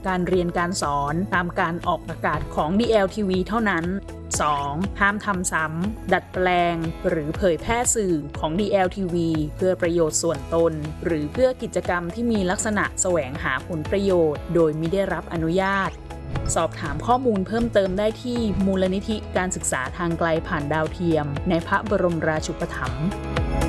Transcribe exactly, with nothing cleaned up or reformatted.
การเรียนการสอนตามการออกอากาศของ ดี แอล ที วี เท่านั้น สอง ห้ามทำซ้ำดัดแปลงหรือเผยแพร่สื่อของ ดี แอล ที วี เพื่อประโยชน์ส่วนตนหรือเพื่อกิจกรรมที่มีลักษณะแสวงหาผลประโยชน์โดยมิได้รับอนุญาตสอบถามข้อมูลเพิ่มเติมได้ที่มูลนิธิการศึกษาทางไกลผ่านดาวเทียมในพระบรมราชูปถัมภ์